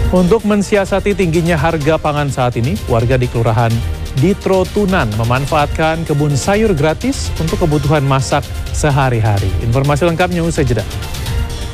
Untuk mensiasati tingginya harga pangan saat ini, warga di Kelurahan Ditro Tunan memanfaatkan kebun sayur gratis untuk kebutuhan masak sehari-hari. Informasi lengkapnya usai jeda.